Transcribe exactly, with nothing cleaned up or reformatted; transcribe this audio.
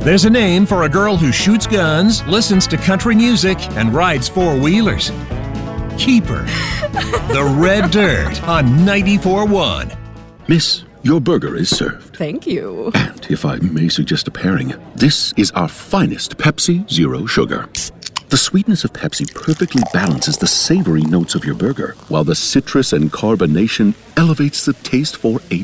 There's a name for a girl who shoots guns, listens to country music, and rides four-wheelers. Keeper. The Red Dirt on ninety-four one. Miss, your burger is served. Thank you. And if I may suggest a pairing, this is our finest Pepsi Zero Sugar. The sweetness of Pepsi perfectly balances the savory notes of your burger, while the citrus and carbonation elevates the taste for a